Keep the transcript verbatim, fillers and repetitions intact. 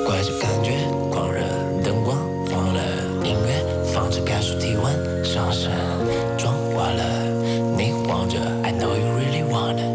怪这感觉狂热，灯光忘了，音乐放着感受体温上升，妆化了，你望着 I know you really wanna